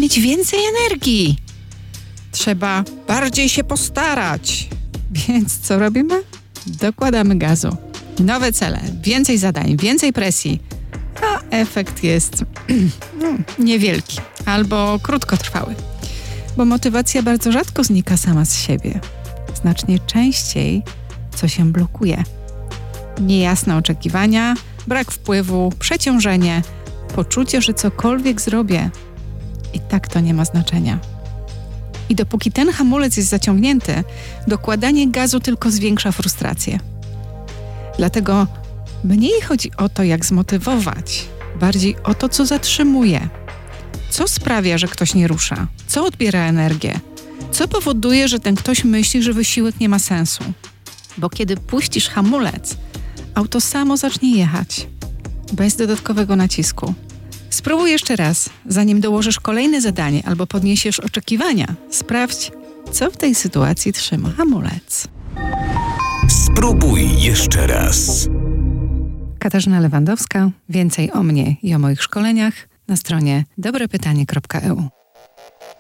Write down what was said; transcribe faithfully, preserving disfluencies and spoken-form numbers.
mieć więcej energii. Trzeba bardziej się postarać. Więc co robimy? Dokładamy gazu. Nowe cele, więcej zadań, więcej presji. A efekt jest no, niewielki albo krótkotrwały. Bo motywacja bardzo rzadko znika sama z siebie. Znacznie częściej co się blokuje. Niejasne oczekiwania, brak wpływu, przeciążenie, poczucie, że cokolwiek zrobię i tak to nie ma znaczenia. I dopóki ten hamulec jest zaciągnięty, dokładanie gazu tylko zwiększa frustrację. Dlatego mniej chodzi o to, jak zmotywować, bardziej o to, co zatrzymuje. Co sprawia, że ktoś nie rusza? Co odbiera energię? Co powoduje, że ten ktoś myśli, że wysiłek nie ma sensu? Bo kiedy puścisz hamulec, auto samo zacznie jechać, bez dodatkowego nacisku. Spróbuj jeszcze raz, zanim dołożysz kolejne zadanie albo podniesiesz oczekiwania. Sprawdź, co w tej sytuacji trzyma hamulec. Spróbuj jeszcze raz. Katarzyna Lewandowska. Więcej o mnie i o moich szkoleniach na stronie dobre pytanie kropka e u.